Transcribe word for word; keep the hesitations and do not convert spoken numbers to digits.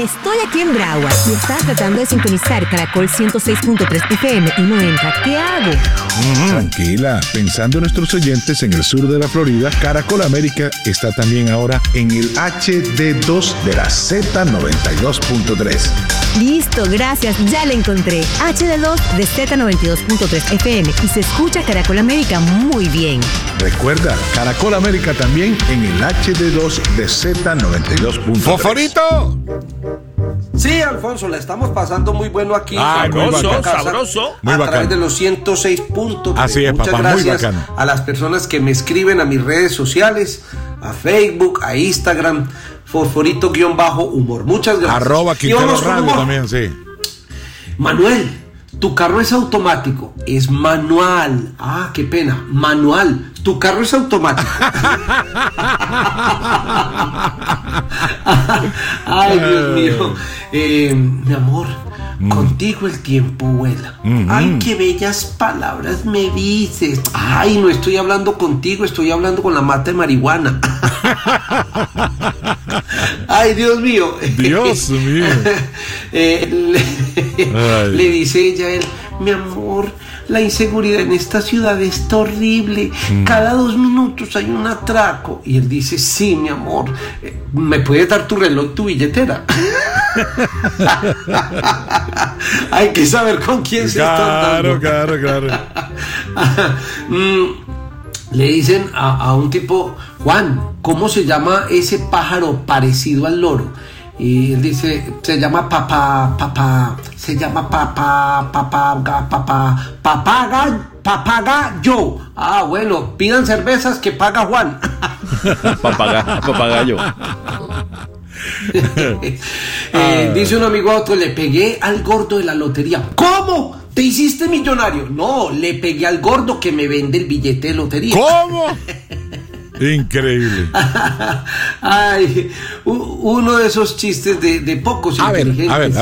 Estoy aquí en Broward y estás tratando de sintonizar Caracol ciento seis punto tres F M y no entra. ¿Qué hago? Mm, tranquila, pensando en nuestros oyentes en el sur de la Florida, Caracol América está también ahora en el H D dos de la Z noventa y dos punto tres. Listo, gracias, ya la encontré. H D dos de Z noventa y dos punto tres F M y se escucha Caracol América muy bien. Recuerda, Caracol América también en el H D dos de Z noventa y dos punto tres. ¡Foforito! Sí, Alfonso, la estamos pasando muy bueno aquí. Ah, sabroso, muy sabroso. Muy a bacano. través de los ciento seis punto tres. Así es, Muchas papá, muy gracias bacano. a las personas que me escriben a mis redes sociales, a Facebook, a Instagram, Fosforito-humor. Muchas gracias. Arroba Y Quintero vamos con Radio humor. también, sí. Manuel, tu carro es automático, es manual. Ah, qué pena, manual. Tu carro es automático. Ay, Dios mío. Eh, mi amor, mm. contigo el tiempo vuela. Mm-hmm. Ay, qué bellas palabras me dices. Ay, no estoy hablando contigo, estoy hablando con la mata de marihuana. Ay, Dios mío. Dios mío. eh, le, le dice ella a él, mi amor, la inseguridad en esta ciudad está horrible. Mm. Cada dos minutos hay un atraco. Y él dice, sí, mi amor, ¿me puedes dar tu reloj, tu billetera? Hay que saber con quién se claro, está dando. Claro, claro, claro. mm, le dicen a, a un tipo, Juan, ¿cómo se llama ese pájaro parecido al loro? Y él dice, se llama papá, papá, se llama papá, papá, papá, papaga, papagayo. Ah, bueno, pidan cervezas que paga Juan. Papaga, papagayo. eh, dice un amigo a otro, le pegué al gordo de la lotería. ¿Cómo? ¿Te hiciste millonario? No, le pegué al gordo que me vende el billete de lotería. ¿Cómo? Increíble. Ay, uno de esos chistes de, de pocos a inteligentes. Ver, a ver,